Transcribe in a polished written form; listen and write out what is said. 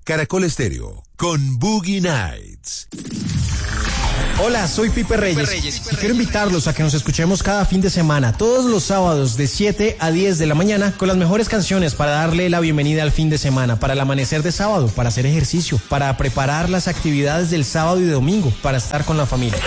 Caracol Estéreo, con Boogie Nights. Hola, soy Pipe Reyes y quiero invitarlos a que nos escuchemos cada fin de semana, todos los sábados de 7 a 10 de la mañana, con las mejores canciones para darle la bienvenida al fin de semana, para el amanecer de sábado, para hacer ejercicio, para preparar las actividades del sábado y domingo, para estar con la familia.